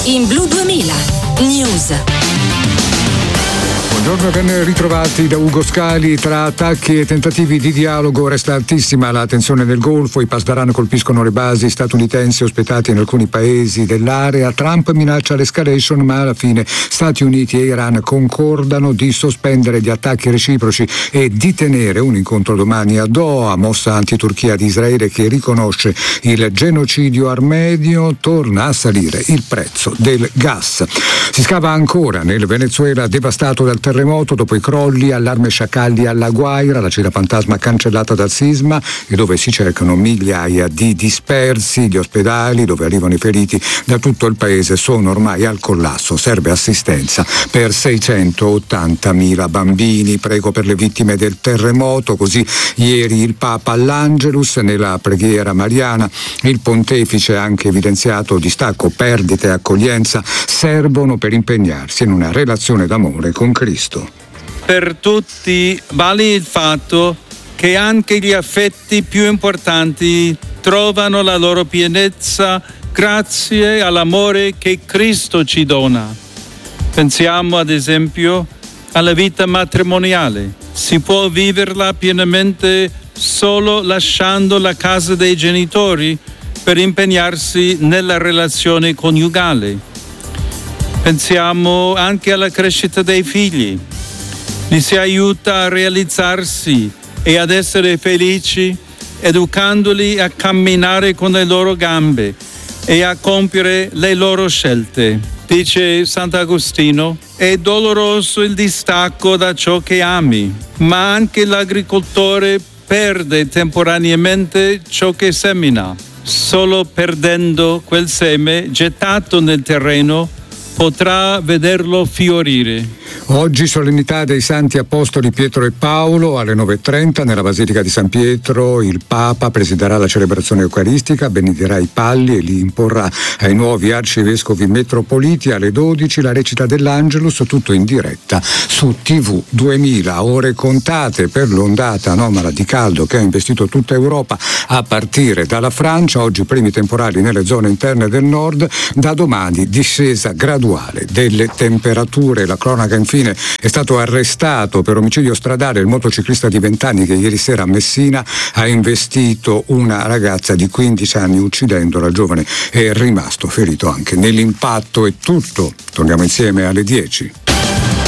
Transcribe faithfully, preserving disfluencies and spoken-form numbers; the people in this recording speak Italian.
in Blu duemila News. Buongiorno, ben ritrovati da Ugo Scali. Tra attacchi e tentativi di dialogo resta altissima la tensione nel Golfo. I Pasdaran colpiscono le basi statunitensi ospitate in alcuni paesi dell'area. Trump minaccia l'escalation, ma alla fine Stati Uniti e Iran concordano di sospendere gli attacchi reciproci e di tenere un incontro domani a Doha. Mossa anti-Turchia di Israele che riconosce il genocidio armenio. Torna a salire il prezzo del gas. Si scava ancora nel Venezuela devastato dal terremoto dopo i crolli, allarme sciacalli alla Guaira, la città fantasma cancellata dal sisma e dove si cercano migliaia di dispersi. Gli ospedali dove arrivano i feriti da tutto il paese sono ormai al collasso. Serve assistenza per seicentottantamila bambini. Prego per le vittime del terremoto. Così ieri il Papa all'Angelus nella preghiera mariana. Il pontefice ha anche evidenziato distacco, perdite e accoglienza servono per impegnarsi in una relazione d'amore con Cristo. Per tutti vale il fatto che anche gli affetti più importanti trovano la loro pienezza grazie all'amore che Cristo ci dona. Pensiamo ad esempio alla vita matrimoniale. Si può viverla pienamente solo lasciando la casa dei genitori per impegnarsi nella relazione coniugale. Pensiamo anche alla crescita dei figli. Li si aiuta a realizzarsi e ad essere felici, educandoli a camminare con le loro gambe e a compiere le loro scelte. Dice Sant'Agostino, è doloroso il distacco da ciò che ami, ma anche l'agricoltore perde temporaneamente ciò che semina. Solo perdendo quel seme gettato nel terreno potrà vederlo fiorire. Oggi solennità dei Santi Apostoli Pietro e Paolo alle nove e trenta nella Basilica di San Pietro. Il Papa presiderà la celebrazione eucaristica, benedirà i palli e li imporrà ai nuovi arcivescovi metropoliti. Alle dodici la recita dell'Angelus, tutto in diretta su tivù duemila. Ore contate per l'ondata anomala di caldo che ha investito tutta Europa a partire dalla Francia. Oggi primi temporali nelle zone interne del nord, da domani discesa graduale delle temperature. La cronaca infine è stato arrestato per omicidio stradale il motociclista di venti anni che ieri sera a Messina ha investito una ragazza di quindici anni uccidendola. Il giovane è rimasto ferito anche nell'impatto. È tutto, torniamo insieme alle dieci.